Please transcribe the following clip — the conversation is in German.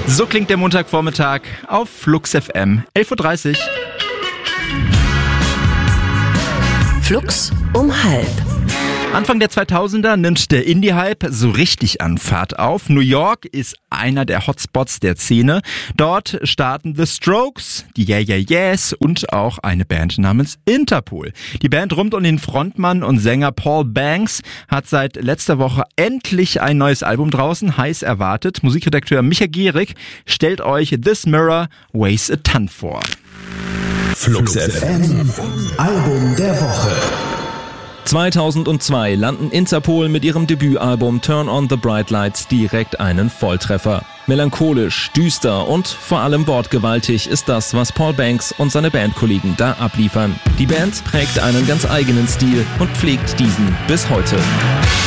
So klingt der Montagvormittag auf Flux FM, 11.30 Uhr. Flux um 12:30. Anfang der 2000er nimmt der Indie-Hype so richtig an Fahrt auf. New York ist einer der Hotspots der Szene. Dort starten The Strokes, die Yeah Yeah Yeahs und auch eine Band namens Interpol. Die Band rund um den Frontmann und Sänger Paul Banks hat seit letzter Woche endlich ein neues Album draußen, heiß erwartet. Musikredakteur Micha Gierig stellt euch This Mirror Weighs a Ton vor. Flux FM, Album der Woche. 2002 landen Interpol mit ihrem Debütalbum Turn on the Bright Lights direkt einen Volltreffer. Melancholisch, düster und vor allem wortgewaltig ist das, was Paul Banks und seine Bandkollegen da abliefern. Die Band prägt einen ganz eigenen Stil und pflegt diesen bis heute.